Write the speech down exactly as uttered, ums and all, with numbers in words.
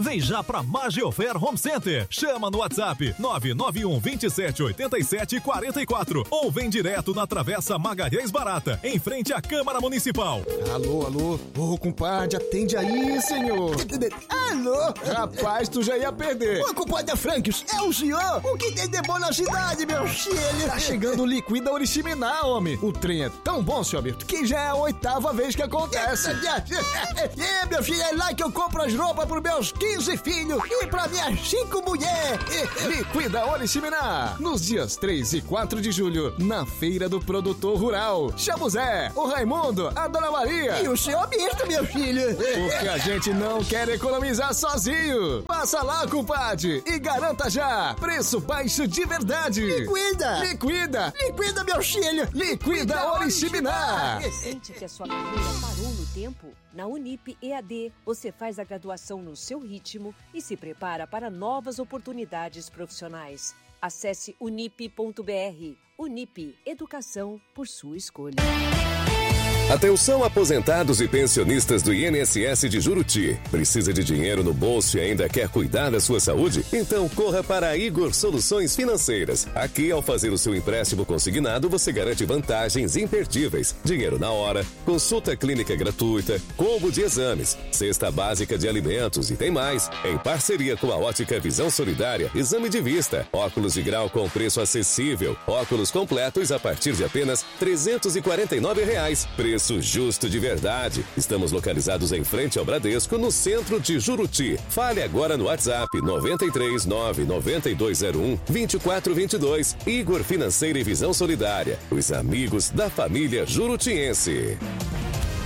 Vem já pra Magiofer Home Center. Chama no WhatsApp nove nove um, dois sete, oito sete, quatro quatro ou vem direto na Travessa Magalhães Barata, em frente à Câmara Municipal. Alô, alô. Ô, compadre, atende aí, senhor. Alô? Rapaz, tu já ia perder. Ô, compadre Franks, é o senhor? O que tem de bom na cidade, meu filho? Tá chegando o Liquida Oriximiná, homem. O trem é tão bom, seu Alberto, que já é a oitava vez que acontece. É, meu filho, é lá que eu compro as roupas pros meus quinze filhos e pra minhas cinco mulheres. Liquida Oriximiná, nos dias três e quatro de julho, na Feira do Produtor Rural. Chama o Zé, o Raimundo, a Dona Maria. E o senhor Bisto, meu filho. Porque a gente não quer economizar sozinho. Passa lá, compadre, e garanta já. Preço baixo de verdade. Liquida. Liquida. Liquida, meu filho. Liquida Oriximiná. Sente que a sua carreira parou no tempo? Na Unip E A D, você faz a graduação no seu ritmo e se prepara para novas oportunidades profissionais. Acesse unip ponto br. Unip, educação por sua escolha. Atenção aposentados e pensionistas do I N S S de Juruti. Precisa de dinheiro no bolso e ainda quer cuidar da sua saúde? Então corra para a Igor Soluções Financeiras. Aqui, ao fazer o seu empréstimo consignado, você garante vantagens imperdíveis. Dinheiro na hora, consulta clínica gratuita, combo de exames, cesta básica de alimentos e tem mais. Em parceria com a Ótica Visão Solidária, exame de vista, óculos de grau com preço acessível, óculos completos a partir de apenas trezentos e quarenta e nove reais. Preço justo de verdade. Estamos localizados em frente ao Bradesco, no centro de Juruti. Fale agora no WhatsApp nove três nove, nove dois zero um, dois quatro dois dois. Igor Financeira e Visão Solidária. Os amigos da família jurutiense.